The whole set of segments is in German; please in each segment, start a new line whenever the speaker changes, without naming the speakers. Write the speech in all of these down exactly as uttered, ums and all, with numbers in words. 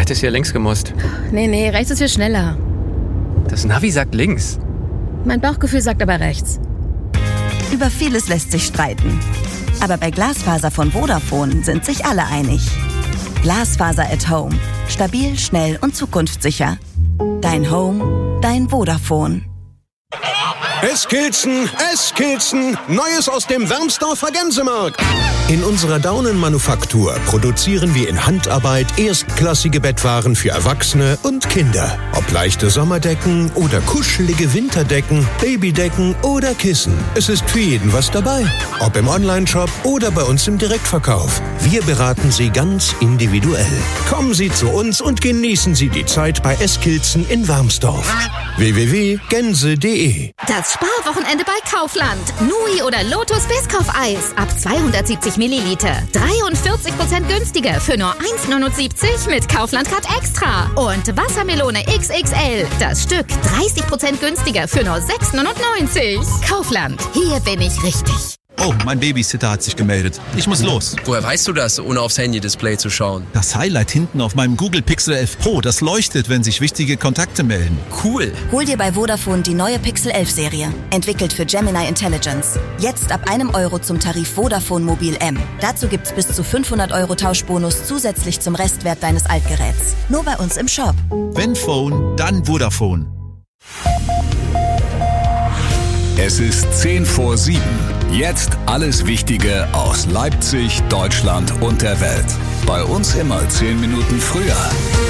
hättest ja links gemusst.
Nee, nee, rechts ist viel schneller.
Das Navi sagt links.
Mein Bauchgefühl sagt aber rechts.
Über vieles lässt sich streiten. Aber bei Glasfaser von Vodafone sind sich alle einig. Glasfaser at Home. Stabil, schnell und zukunftssicher. Dein Home, dein Vodafone.
Eskilzen, Eskilzen, Neues aus dem Wermsdorfer Gänsemarkt. In unserer Daunenmanufaktur produzieren wir in Handarbeit erstklassige Bettwaren für Erwachsene und Kinder. Ob leichte Sommerdecken oder kuschelige Winterdecken, Babydecken oder Kissen. Es ist für jeden was dabei. Ob im Onlineshop oder bei uns im Direktverkauf. Wir beraten Sie ganz individuell. Kommen Sie zu uns und genießen Sie die Zeit bei Eskilzen in Wermsdorf. w w w punkt gänse punkt de
Das Sparwochenende bei Kaufland. Nui oder Lotus Biscoff-Eis ab zweihundertsiebzig Milliliter. dreiundvierzig Prozent günstiger für nur eins neunundsiebzig mit Kaufland Card Extra. Und Wassermelone X X L. Das Stück dreißig Prozent günstiger für nur sechs neunundneunzig. Kaufland. Hier bin ich richtig.
Oh, mein Babysitter hat sich gemeldet. Ich muss los.
Woher weißt du das, ohne aufs Handy-Display zu schauen?
Das Highlight hinten auf meinem Google Pixel elf Pro, das leuchtet, wenn sich wichtige Kontakte melden.
Cool.
Hol dir bei Vodafone die neue Pixel elf Serie. Entwickelt für Gemini Intelligence. Jetzt ab einem Euro zum Tarif Vodafone Mobil M. Dazu gibt's bis zu fünfhundert Euro Tauschbonus zusätzlich zum Restwert deines Altgeräts. Nur bei uns im Shop.
Wenn Phone, dann Vodafone.
Es ist zehn vor sieben. Jetzt alles Wichtige aus Leipzig, Deutschland und der Welt. Bei uns immer zehn Minuten früher.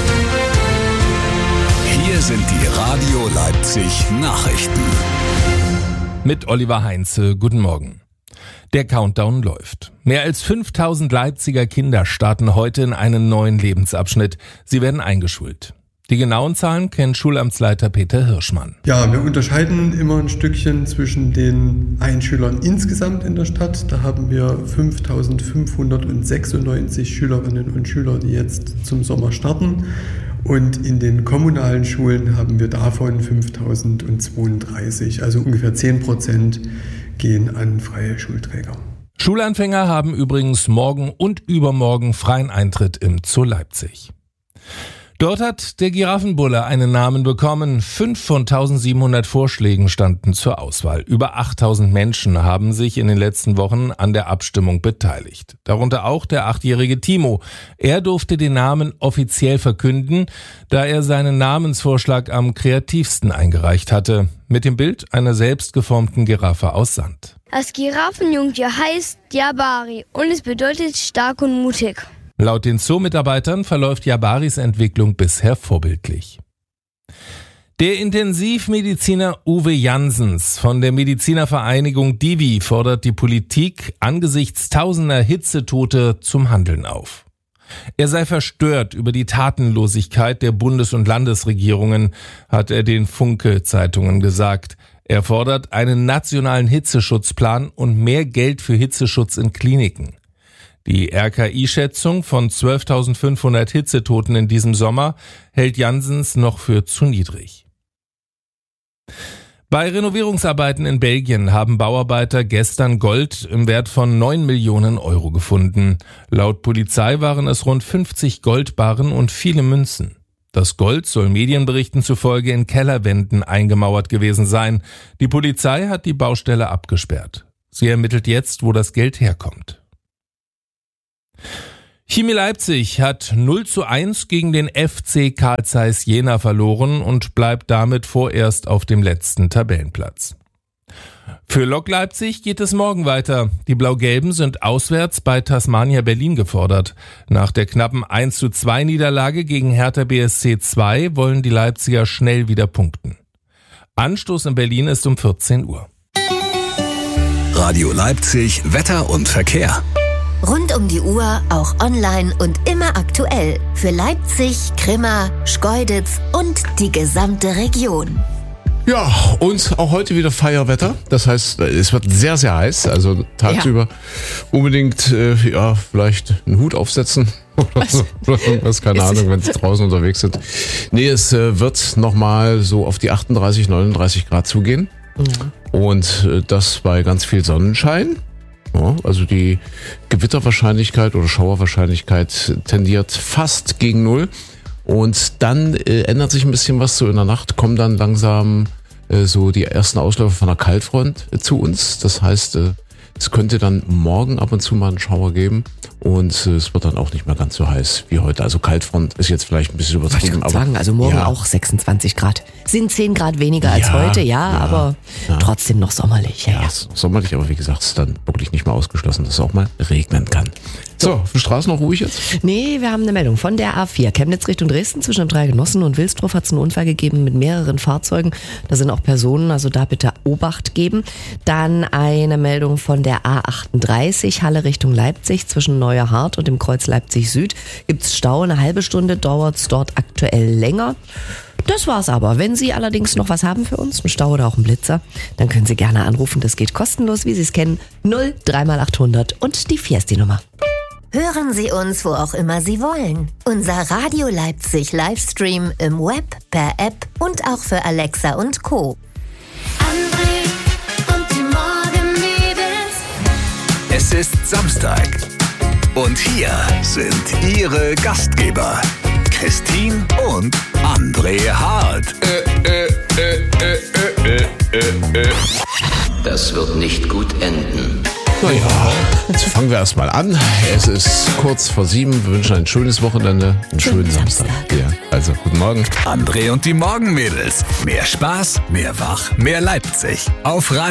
Hier sind die Radio Leipzig Nachrichten.
Mit Oliver Heinze, guten Morgen. Der Countdown läuft. Mehr als fünftausend Leipziger Kinder starten heute in einen neuen Lebensabschnitt. Sie werden eingeschult. Die genauen Zahlen kennt Schulamtsleiter Peter Hirschmann.
Ja, wir unterscheiden immer ein Stückchen zwischen den Einschülern insgesamt in der Stadt. Da haben wir fünftausendfünfhundertsechsundneunzig Schülerinnen und Schüler, die jetzt zum Sommer starten. Und in den kommunalen Schulen haben wir davon fünftausendzweiunddreißig, also ungefähr zehn Prozent gehen an freie Schulträger.
Schulanfänger haben übrigens morgen und übermorgen freien Eintritt im Zoo Leipzig. Dort hat der Giraffenbulle einen Namen bekommen. Fünf von eintausendsiebenhundert Vorschlägen standen zur Auswahl. Über achttausend Menschen haben sich in den letzten Wochen an der Abstimmung beteiligt. Darunter auch der achtjährige Timo. Er durfte den Namen offiziell verkünden, da er seinen Namensvorschlag am kreativsten eingereicht hatte. Mit dem Bild einer selbstgeformten Giraffe aus Sand.
Das Giraffenjungtier heißt Jabari und es bedeutet stark und mutig.
Laut den Zoo-Mitarbeitern verläuft Jabaris Entwicklung bisher vorbildlich. Der Intensivmediziner Uwe Janssens von der Medizinervereinigung Divi fordert die Politik angesichts tausender Hitzetote zum Handeln auf. Er sei verstört über die Tatenlosigkeit der Bundes- und Landesregierungen, hat er den Funke-Zeitungen gesagt. Er fordert einen nationalen Hitzeschutzplan und mehr Geld für Hitzeschutz in Kliniken. Die R K I-Schätzung von zwölftausendfünfhundert Hitzetoten in diesem Sommer hält Janssens noch für zu niedrig. Bei Renovierungsarbeiten in Belgien haben Bauarbeiter gestern Gold im Wert von neun Millionen Euro gefunden. Laut Polizei waren es rund fünfzig Goldbarren und viele Münzen. Das Gold soll Medienberichten zufolge in Kellerwänden eingemauert gewesen sein. Die Polizei hat die Baustelle abgesperrt. Sie ermittelt jetzt, wo das Geld herkommt. Chemie Leipzig hat null zu eins gegen den F C Carl Zeiss Jena verloren und bleibt damit vorerst auf dem letzten Tabellenplatz. Für Lok Leipzig geht es morgen weiter. Die Blau-Gelben sind auswärts bei Tasmania Berlin gefordert. Nach der knappen eins zu zwei Niederlage gegen Hertha B S C zwei wollen die Leipziger schnell wieder punkten. Anstoß in Berlin ist um vierzehn Uhr.
Radio Leipzig, Wetter und Verkehr.
Rund um die Uhr, auch online und immer aktuell. Für Leipzig, Grimma, Schkeuditz und die gesamte Region.
Ja, und auch heute wieder Feierwetter. Das heißt, es wird sehr, sehr heiß. Also tagsüber ja. unbedingt, äh, ja, vielleicht einen Hut aufsetzen. Oder so. Oder irgendwas, keine Ahnung, wenn Sie draußen unterwegs sind. Nee, es äh, wird nochmal so auf die achtunddreißig, neununddreißig Grad zugehen. Ja. Und äh, das bei ganz viel Sonnenschein. Ja, also die Gewitterwahrscheinlichkeit oder Schauerwahrscheinlichkeit tendiert fast gegen Null. Und dann äh, ändert sich ein bisschen was so in der Nacht, kommen dann langsam äh, so die ersten Ausläufer von der Kaltfront äh, zu uns. Das heißt, äh, es könnte dann morgen ab und zu mal einen Schauer geben und äh, es wird dann auch nicht mehr ganz so heiß wie heute. Also Kaltfront ist jetzt vielleicht ein bisschen übertrieben.
Ich
aber
sagen, also morgen
ja.
auch sechsundzwanzig Grad. Sind zehn Grad weniger als
Ja,
heute, ja,
ja,
aber
ja.
trotzdem noch sommerlich. Ja,
Ja,
ja.
ist sommerlich, aber wie gesagt, ist dann wirklich nicht mehr ausgeschlossen, dass es auch mal regnen kann. So, auf den Straßen noch ruhig jetzt?
Nee, wir haben eine Meldung von der A vier. Chemnitz Richtung Dresden zwischen dem Dreigenossen und Wilsdorf hat es einen Unfall gegeben mit mehreren Fahrzeugen. Da sind auch Personen, also da bitte Obacht geben. Dann eine Meldung von der A achtunddreißig, Halle Richtung Leipzig zwischen Neuer Hart und dem Kreuz Leipzig Süd. Gibt's Stau, eine halbe Stunde dauert's dort aktuell länger. Das war's aber. Wenn Sie allerdings noch was haben für uns, einen Stau oder auch einen Blitzer, dann können Sie gerne anrufen. Das geht kostenlos, wie Sie es kennen. null drei mal achthundert und die vier ist die Nummer.
Hören Sie uns, wo auch immer Sie wollen. Unser Radio Leipzig Livestream im Web, per App und auch für Alexa und Co.
André und die Morgenmädels.
Es ist Samstag. Und hier sind Ihre Gastgeber, Christine und André Hart. Äh, äh, äh, äh, äh, äh, äh.
Das wird nicht gut enden.
Naja, jetzt fangen wir erstmal an. Es ist kurz vor sieben. Wir wünschen ein schönes Wochenende, einen schönen, schönen Samstag. Samstag. Ja, also guten Morgen.
André und die Morgenmädels. Mehr Spaß, mehr Wach, mehr Leipzig. Auf Radio